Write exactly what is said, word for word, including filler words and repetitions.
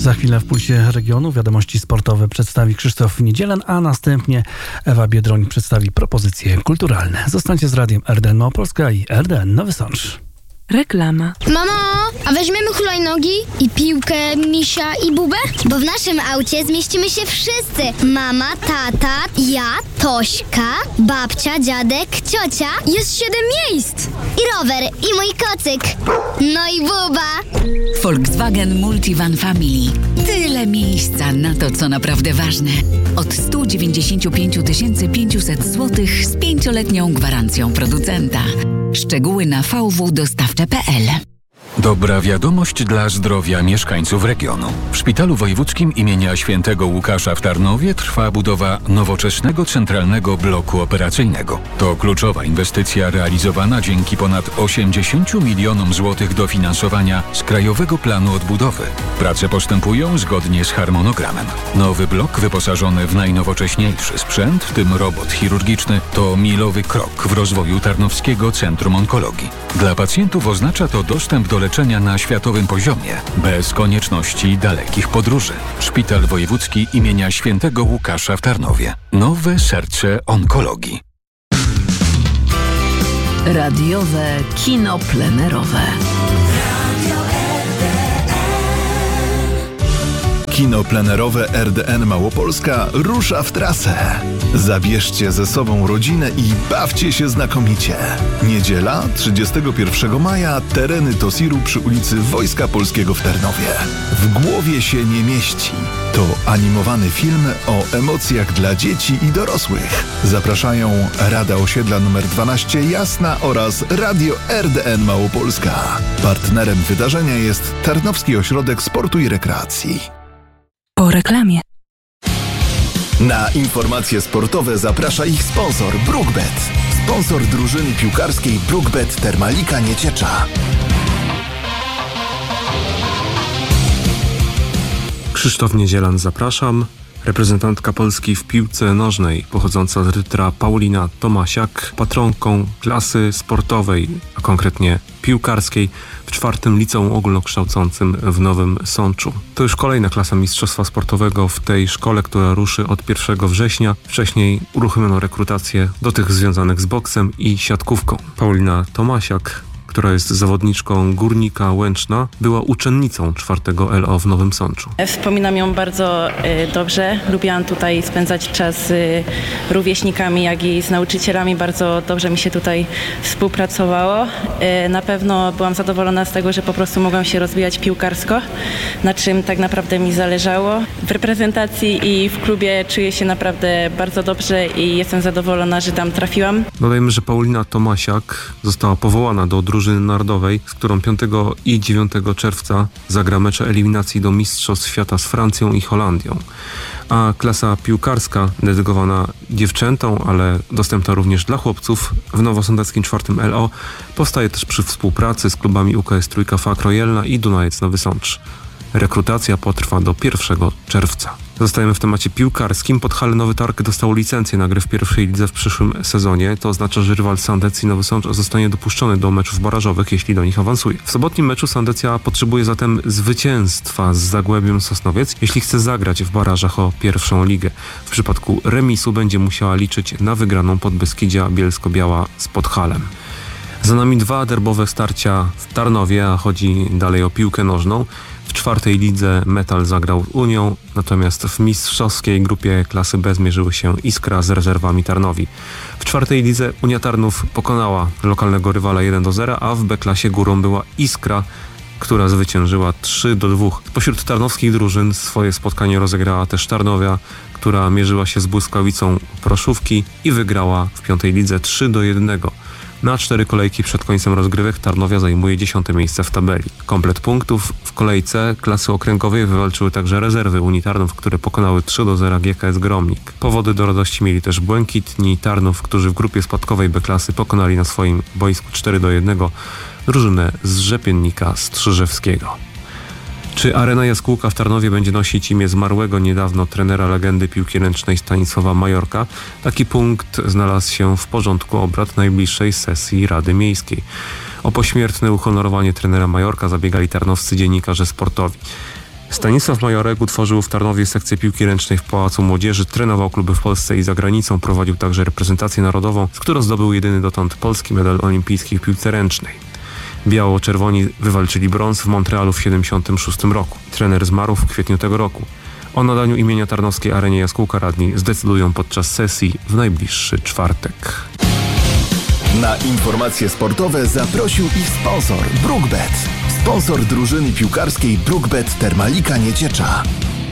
Za chwilę w Pulsie Regionu wiadomości sportowe przedstawi Krzysztof Niedzielan, a następnie Ewa Biedroń przedstawi propozycje kulturalne. Zostańcie z radiem R D N Małopolska i R D N Nowy Sącz. Reklama. Mamo, a weźmiemy hulajnogi i piłkę, misia i bubę? Bo w naszym aucie zmieścimy się wszyscy. Mama, tata, ja, Tośka, babcia, dziadek, ciocia. Jest siedem miejsc. I rower, i mój kocyk. No i buba. Volkswagen Multivan Family. Tyle miejsca na to, co naprawdę ważne. Od sto dziewięćdziesiąt pięć tysięcy pięćset złotych z pięcioletnią gwarancją producenta. Szczegóły na v w dostawcze kropka p l. Dobra wiadomość dla zdrowia mieszkańców regionu. W Szpitalu Wojewódzkim imienia Świętego Łukasza w Tarnowie trwa budowa nowoczesnego centralnego bloku operacyjnego. To kluczowa inwestycja realizowana dzięki ponad osiemdziesięciu milionom złotych dofinansowania z Krajowego Planu Odbudowy. Prace postępują zgodnie z harmonogramem. Nowy blok wyposażony w najnowocześniejszy sprzęt, w tym robot chirurgiczny, to milowy krok w rozwoju Tarnowskiego Centrum Onkologii. Dla pacjentów oznacza to dostęp do leczenia na światowym poziomie, bez konieczności dalekich podróży. Szpital Wojewódzki imienia Świętego Łukasza w Tarnowie. Nowe serce onkologii. Radiowe kino plenerowe. Kino plenerowe R D N Małopolska rusza w trasę. Zabierzcie ze sobą rodzinę i bawcie się znakomicie. Niedziela, trzydziestego pierwszego maja, tereny Tosiru przy ulicy Wojska Polskiego w Tarnowie. W głowie się nie mieści. To animowany film o emocjach dla dzieci i dorosłych. Zapraszają Rada Osiedla numer dwanaście Jasna oraz Radio R D N Małopolska. Partnerem wydarzenia jest Tarnowski Ośrodek Sportu i Rekreacji. Po reklamie. Na informacje sportowe zaprasza ich sponsor BrookBet. Sponsor drużyny piłkarskiej BrookBet Termalika Nieciecza. Krzysztof Niedzielan, zapraszam. Reprezentantka Polski w piłce nożnej, pochodząca z Rytra Paulina Tomasiak, patronką klasy sportowej, a konkretnie piłkarskiej, w czwartym liceum ogólnokształcącym w Nowym Sączu. To już kolejna klasa mistrzostwa sportowego w tej szkole, która ruszy od pierwszego września. Wcześniej uruchomiono rekrutację do tych związanych z boksem i siatkówką. Paulina Tomasiak, która jest zawodniczką Górnika Łęczna, była uczennicą czwartego L O w Nowym Sączu. Wspominam ją bardzo y, dobrze. Lubiłam tutaj spędzać czas z y, rówieśnikami, jak i z nauczycielami. Bardzo dobrze mi się tutaj współpracowało. Y, na pewno byłam zadowolona z tego, że po prostu mogłam się rozwijać piłkarsko, na czym tak naprawdę mi zależało. W reprezentacji i w klubie czuję się naprawdę bardzo dobrze i jestem zadowolona, że tam trafiłam. Dodajmy, że Paulina Tomasiak została powołana do drużyny narodowej, z którą piątego i dziewiątego czerwca zagra mecze eliminacji do Mistrzostw Świata z Francją i Holandią. A klasa piłkarska, dedykowana dziewczętom, ale dostępna również dla chłopców, w nowosądeckim czwartym L O powstaje też przy współpracy z klubami U K S Trójka F A Krojelna i Dunajec Nowy Sącz. Rekrutacja potrwa do pierwszego czerwca. Zostajemy w temacie piłkarskim. Podhale Nowy Targ dostał licencję na gry w pierwszej lidze w przyszłym sezonie. To oznacza, że rywal Sandecji Nowy Sącz zostanie dopuszczony do meczów barażowych, jeśli do nich awansuje. W sobotnim meczu Sandecja potrzebuje zatem zwycięstwa z Zagłębiem Sosnowiec, jeśli chce zagrać w barażach o pierwszą ligę. W przypadku remisu będzie musiała liczyć na wygraną Podbeskidzia Bielsko-Biała z Podhalem. Za nami dwa derbowe starcia w Tarnowie, a chodzi dalej o piłkę nożną. W czwartej lidze Metal zagrał z Unią, natomiast w mistrzowskiej grupie klasy B zmierzyły się Iskra z rezerwami Tarnowi. W czwartej lidze Unia Tarnów pokonała lokalnego rywala jeden do zera, a w B-klasie górą była Iskra, która zwyciężyła trzy do dwóch. Spośród tarnowskich drużyn swoje spotkanie rozegrała też Tarnowia, która mierzyła się z Błyskawicą Proszówki i wygrała w piątej lidze trzy do jednego. Na cztery kolejki przed końcem rozgrywek Tarnowia zajmuje dziesiąte miejsce w tabeli. Komplet punktów w kolejce klasy okręgowej wywalczyły także rezerwy Unii Tarnów, które pokonały trzy do zera G K S Gromnik. Powody do radości mieli też Błękitni Tarnów, którzy w grupie spadkowej B-klasy pokonali na swoim boisku cztery do jednego drużynę z Rzepiennika Strzyżewskiego. Czy Arena Jaskółka w Tarnowie będzie nosić imię zmarłego niedawno trenera legendy piłki ręcznej Stanisława Majorka? Taki punkt znalazł się w porządku obrad najbliższej sesji Rady Miejskiej. O pośmiertne uhonorowanie trenera Majorka zabiegali tarnowscy dziennikarze sportowi. Stanisław Majorek utworzył w Tarnowie sekcję piłki ręcznej w Pałacu Młodzieży, trenował kluby w Polsce i za granicą, prowadził także reprezentację narodową, z którą zdobył jedyny dotąd polski medal olimpijski w piłce ręcznej. Biało-czerwoni wywalczyli brąz w Montrealu w siedemdziesiątym szóstym roku. Trener zmarł w kwietniu tego roku. O nadaniu imienia Tarnowskiej Arenie Jaskółka radni zdecydują podczas sesji w najbliższy czwartek. Na informacje sportowe zaprosił ich sponsor BrookBet. Sponsor drużyny piłkarskiej BrookBet Termalika Nieciecza.